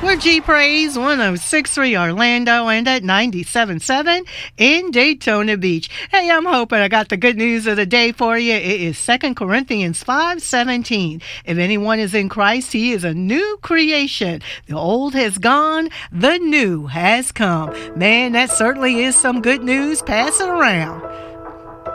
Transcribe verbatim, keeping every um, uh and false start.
We're G Praise one oh six point three Orlando and at ninety-seven point seven in Daytona Beach. Hey, I'm hoping I got the good news of the day for you. It is Second Corinthians five seventeen. If anyone is in Christ, he is a new creation. The old has gone, the new has come. Man, that certainly is some good news. Pass it around.